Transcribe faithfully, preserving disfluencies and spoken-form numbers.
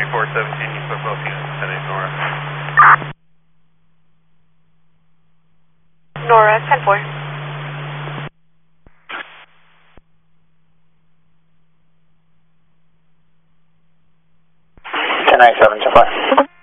three four seventeen, you put both units ten eight Nora. Nora, ten four. ten nine seven, ten four.